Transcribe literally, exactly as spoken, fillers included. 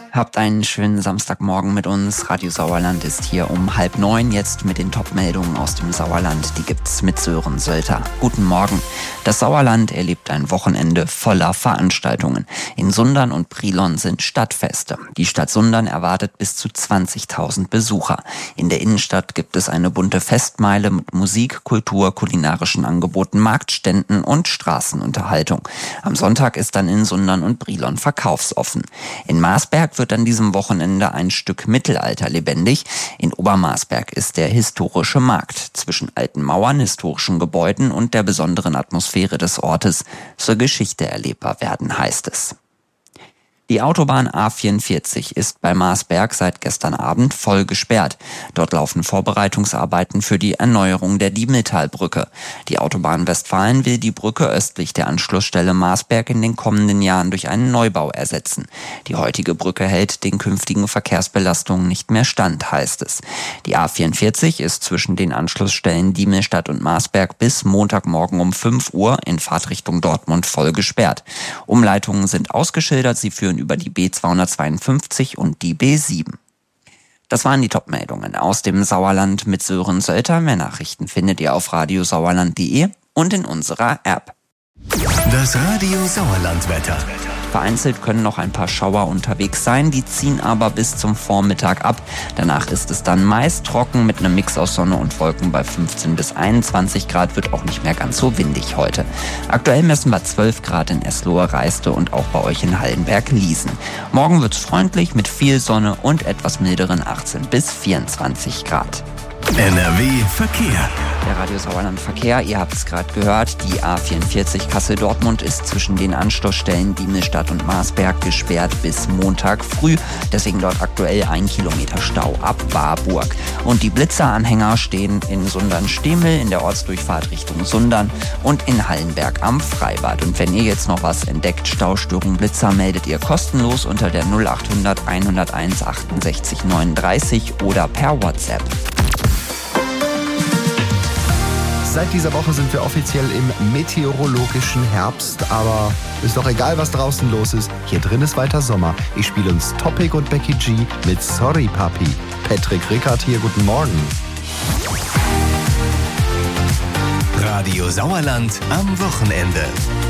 Habt einen schönen Samstagmorgen mit uns. Radio Sauerland ist hier um halb neun, jetzt mit den Top-Meldungen aus dem Sauerland. Die gibt's mit Sören Sölter. Guten Morgen. Das Sauerland erlebt ein Wochenende voller Veranstaltungen. In Sundern und Brilon sind Stadtfeste. Die Stadt Sundern erwartet bis zu zwanzigtausend Besucher. In der Innenstadt gibt es eine bunte Festmeile mit Musik, Kultur, kulinarischen Angeboten, Marktständen und Straßenunterhaltung. Am Sonntag ist dann in Sundern und Brilon verkaufsoffen. In Marsberg wird an diesem Wochenende ein Stück Mittelalter lebendig. In Obermarsberg ist der historische Markt. Zwischen alten Mauern, historischen Gebäuden und der besonderen Atmosphäre des Ortes soll Geschichte erlebbar werden, heißt es. Die Autobahn A vierundvierzig ist bei Marsberg seit gestern Abend voll gesperrt. Dort laufen Vorbereitungsarbeiten für die Erneuerung der Diemeltalbrücke. Die Autobahn Westfalen will die Brücke östlich der Anschlussstelle Marsberg in den kommenden Jahren durch einen Neubau ersetzen. Die heutige Brücke hält den künftigen Verkehrsbelastungen nicht mehr stand, heißt es. Die A vierundvierzig ist zwischen den Anschlussstellen Diemelstadt und Marsberg bis Montagmorgen um fünf Uhr in Fahrtrichtung Dortmund voll gesperrt. Umleitungen sind ausgeschildert, sie führen über die B zweihundertzweiundfünfzig und die B sieben. Das waren die Top-Meldungen aus dem Sauerland mit Sören Sölter. Mehr Nachrichten findet ihr auf radiosauerland punkt de und in unserer App. Das Radio Sauerland-Wetter. Vereinzelt können noch ein paar Schauer unterwegs sein, die ziehen aber bis zum Vormittag ab. Danach ist es dann meist trocken mit einem Mix aus Sonne und Wolken bei fünfzehn bis einundzwanzig Grad, wird auch nicht mehr ganz so windig heute. Aktuell messen wir zwölf Grad in Eslohe, Reiste und auch bei euch in Hallenberg-Liesen. Morgen wird's freundlich mit viel Sonne und etwas milderen achtzehn bis vierundzwanzig Grad. N R W Verkehr. Der Radio Sauerland Verkehr, ihr habt es gerade gehört, die A vierundvierzig Kassel-Dortmund ist zwischen den Anschlussstellen Diemelstadt und Marsberg gesperrt bis Montag früh. Deswegen dort aktuell ein Kilometer Stau ab Warburg. Und die Blitzer-Anhänger stehen in Sundern-Stehmel in der Ortsdurchfahrt Richtung Sundern und in Hallenberg am Freibad. Und wenn ihr jetzt noch was entdeckt, Staustörung, Blitzer, meldet ihr kostenlos unter der null achthundert hunderteins achtundsechzig neununddreißig oder per WhatsApp. Seit dieser Woche sind wir offiziell im meteorologischen Herbst, aber ist doch egal, was draußen los ist. Hier drin ist weiter Sommer. Ich spiele uns Topic und Becky G mit Sorry Papi. Patrick Rickard hier, guten Morgen. Radio Sauerland am Wochenende.